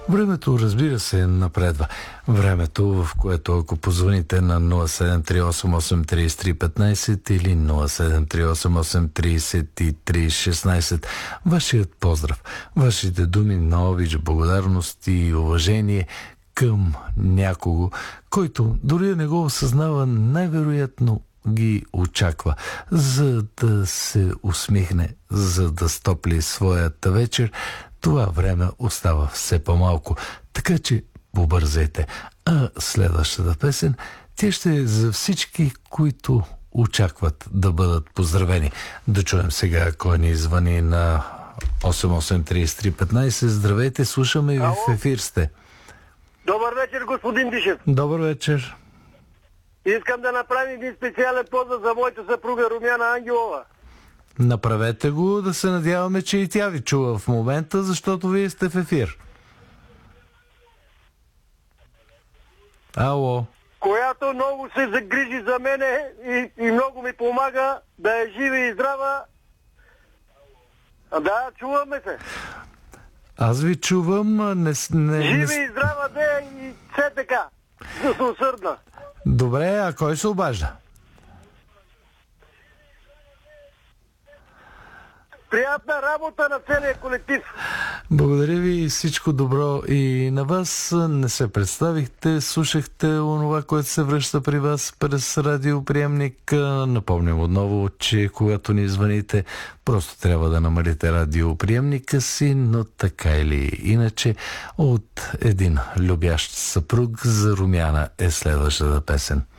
Времето, разбира се, напредва. Времето, в което ако позвоните на 0738833315 или 0738833316, вашият поздрав, вашите думи на обич, благодарност и уважение към някого, който дори не го осъзнава, най-вероятно ги очаква, за да се усмихне, за да стопли своята вечер. Това време остава все по-малко, така че побързайте. А следващата песен, тя ще е за всички, които очакват да бъдат поздравени. Да чуем сега кой ни звъни на 883315. Здравейте, слушаме ви. В ефир сте. Добър вечер, господин Дишев. Добър вечер. Искам да направим един специален поздрав за моята съпруга Румяна Ангелова. Направете го, да се надяваме, че и тя ви чува в момента, защото вие сте в ефир. Ало. Която много се загрижи за мене и много ми помага да е жива и здрава. Да, чуваме се. Аз ви чувам, Жива и здрава да е и все така. Да се усърдна. Добре, а кой се обажда? Приятна работа на целия колектив. Благодаря ви и всичко добро и на вас. Не се представихте, слушахте онова, което се връща при вас през радиоприемник. Напомням отново, че когато ни звъните, просто трябва да намалите радиоприемника си, но така или иначе от един любящ съпруг за Румяна е следващата песен.